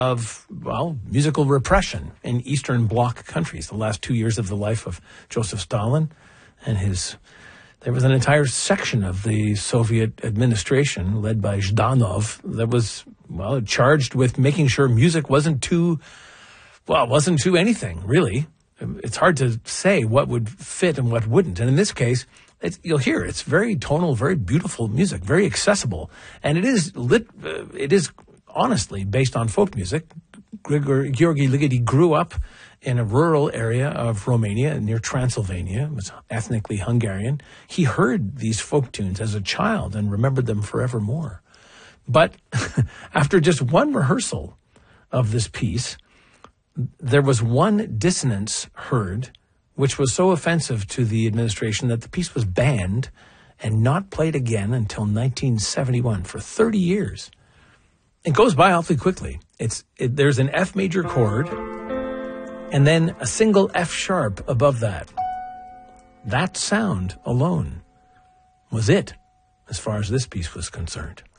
of, well, musical repression in Eastern Bloc countries. The last 2 years of the life of Joseph Stalin and there was an entire section of the Soviet administration led by Zhdanov that was, well, charged with making sure music wasn't too anything, really. It's hard to say what would fit and what wouldn't. And in this case, you'll hear it's very tonal, very beautiful music, very accessible. And it is honestly based on folk music. Gheorghe Ligeti grew up in a rural area of Romania near Transylvania. It was ethnically Hungarian. He heard these folk tunes as a child and remembered them forevermore. But after just one rehearsal of this piece, there was one dissonance heard, which was so offensive to the administration that the piece was banned and not played again until 1971, for 30 years. It goes by awfully quickly. There's an F major chord and then a single F sharp above that. That sound alone was it as far as this piece was concerned.